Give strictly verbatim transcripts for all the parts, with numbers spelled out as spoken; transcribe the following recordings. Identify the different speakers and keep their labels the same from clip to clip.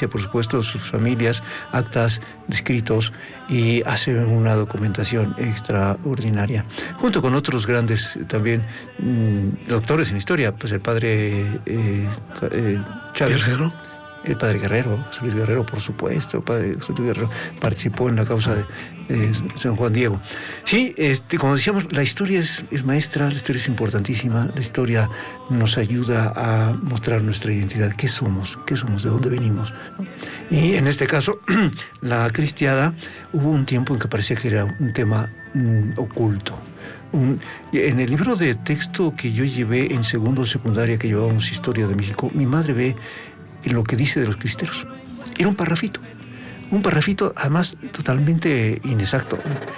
Speaker 1: referencia, por supuesto, sus familias, actas, escritos, y hace una documentación extraordinaria. Junto con otros grandes también mmm, doctores en historia, pues el padre eh, eh, Chávez.
Speaker 2: Guerrero.
Speaker 1: El padre Guerrero, José Luis Guerrero, por supuesto, el padre José Luis Guerrero participó en la causa de eh, San Juan Diego. Sí, este, como decíamos, la historia es, es maestra, la historia es importantísima, la historia nos ayuda a mostrar nuestra identidad, qué somos, qué somos, de dónde venimos, ¿no? Y en este caso, la cristiada, hubo un tiempo en que parecía que era un tema mm, oculto. Un, en el libro de texto que yo llevé en segundo secundaria, que llevábamos Historia de México, mi madre ve en lo que dice de los cristeros. Era un parrafito, un parrafito además totalmente inexacto.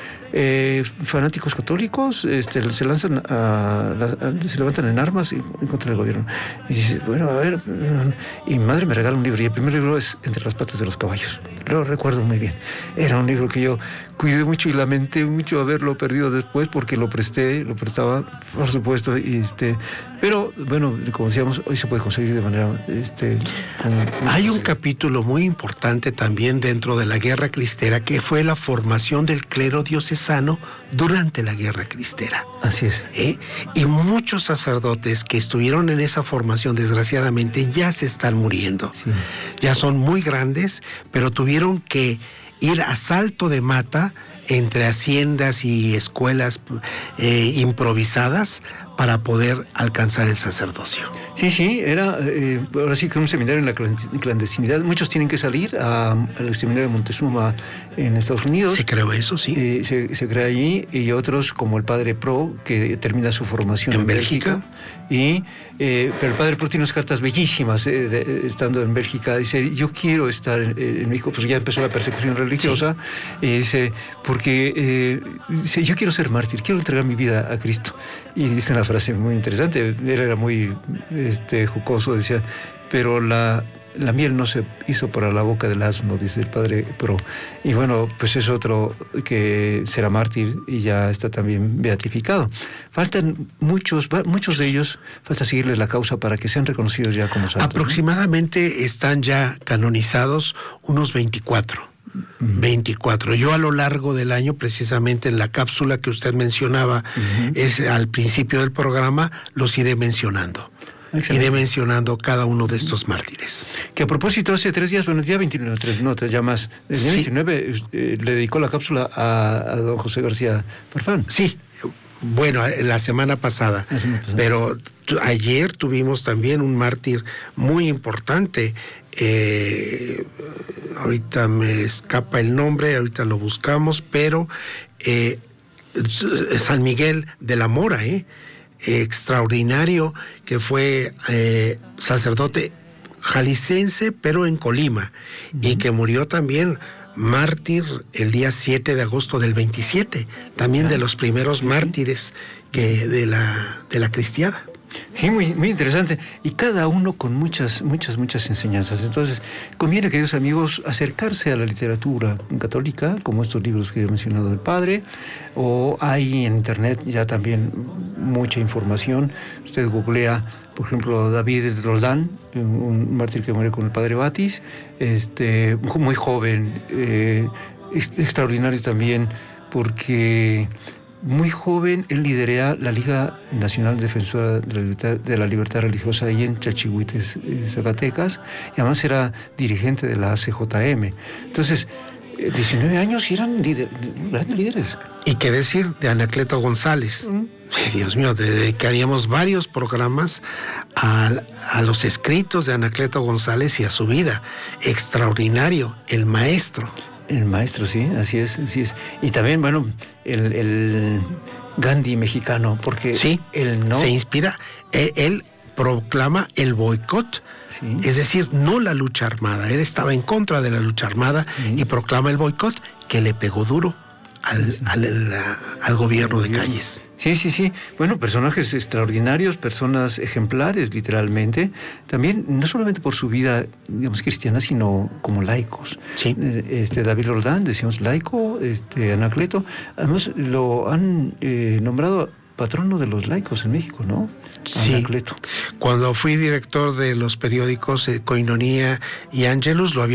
Speaker 1: Eh, fanáticos católicos este, se lanzan a, a, se levantan en armas en, en contra del gobierno. Y dice, bueno, a ver, y mi madre me regala un libro, y el primer libro es Entre las patas de los caballos. Lo recuerdo muy bien. Era un libro que yo cuidé mucho y lamenté mucho haberlo perdido después, porque lo presté, lo prestaba, por supuesto, y este, pero bueno, como decíamos, hoy se puede conseguir de manera este, con,
Speaker 2: hay un capítulo muy importante también dentro de la Guerra Cristera, que fue la formación del clero diocesano durante la Guerra Cristera.
Speaker 1: Así es.
Speaker 2: ¿Eh? Y muchos sacerdotes que estuvieron en esa formación, desgraciadamente, ya se están muriendo. Sí. Ya son muy grandes, pero tuvieron que ir a salto de mata entre haciendas y escuelas eh, improvisadas para poder alcanzar el sacerdocio.
Speaker 1: Sí, sí, era eh, ahora sí que un seminario en la clandestinidad. Muchos tienen que salir a, al seminario de Montezuma en Estados Unidos.
Speaker 2: Se creó eso, sí.
Speaker 1: Eh, se, se crea allí, y otros como el padre Pro, que termina su formación en,
Speaker 2: en Bélgica.
Speaker 1: Bélgica. Y, eh, pero el padre Pro tiene unas cartas bellísimas, eh, de, estando en Bélgica. Dice, yo quiero estar en, en México, pues ya empezó la persecución religiosa. Sí. Y dice, porque eh, dice, yo quiero ser mártir, quiero entregar mi vida a Cristo. Y dice una frase muy interesante, él era muy este, jocoso, decía, pero la, la miel no se hizo para la boca del asno, dice el padre Pro. Y bueno, pues es otro que será mártir y ya está también beatificado. Faltan muchos, muchos de ellos, falta seguirles la causa para que sean reconocidos ya como santos.
Speaker 2: Aproximadamente, ¿no? Están ya canonizados unos veinticuatro. veinticuatro. Yo a lo largo del año, precisamente en la cápsula que usted mencionaba, uh-huh. es al principio del programa, los iré mencionando. Excelente. Iré mencionando cada uno de estos mártires.
Speaker 1: Que a propósito, hace tres días, bueno, el día veintinueve, tres, no, ya más, el día sí. veintinueve eh, le dedicó la cápsula a, a don José García Farfán.
Speaker 2: Sí. Bueno, la semana pasada, la semana pasada. Pero t- ayer tuvimos también un mártir muy importante. Eh, ahorita me escapa el nombre, ahorita lo buscamos, pero eh, San Miguel de la Mora, eh, extraordinario, que fue eh, sacerdote jalisciense, pero en Colima, uh-huh. y que murió también mártir el día siete de agosto del veintisiete, también ah, de los primeros sí, mártires que de la de la cristiada.
Speaker 1: Sí, muy, muy interesante. Y cada uno con muchas, muchas, muchas enseñanzas. Entonces, conviene, queridos amigos, acercarse a la literatura católica, como estos libros que he mencionado del padre, o hay en internet ya también mucha información. Usted googlea, por ejemplo, David Roldán, un mártir que murió con el padre Batis, este, muy joven, eh, extraordinario también, porque muy joven él lidera la Liga Nacional Defensora de la Libertad, de la Libertad Religiosa ahí en Chalchihuites, eh, Zacatecas, y además era dirigente de la A C J M. Entonces, eh, diecinueve años y eran líder, grandes líderes.
Speaker 2: ¿Y qué decir de Anacleto González? Mm. Dios mío, dedicaríamos varios programas a, a los escritos de Anacleto González y a su vida. Extraordinario, el maestro.
Speaker 1: El maestro, sí, así es, así es. Y también, bueno, el, el Gandhi mexicano, porque
Speaker 2: sí,
Speaker 1: él no...
Speaker 2: se inspira, él, él proclama el boicot, sí. Es decir, no la lucha armada. Él estaba en contra de la lucha armada, sí. Y proclama el boicot, que le pegó duro al, sí. al, al, al gobierno de Calles.
Speaker 1: Sí, sí, sí. Bueno, personajes extraordinarios, personas ejemplares, literalmente. También, no solamente por su vida, digamos, cristiana, sino como laicos.
Speaker 2: Sí.
Speaker 1: Este, David Roldán, decíamos laico, este, Anacleto. Además, lo han eh, nombrado patrono de los laicos en México, ¿no?
Speaker 2: Sí.
Speaker 1: Anacleto.
Speaker 2: Cuando fui director de los periódicos eh, Koinonia y Ángelus, lo había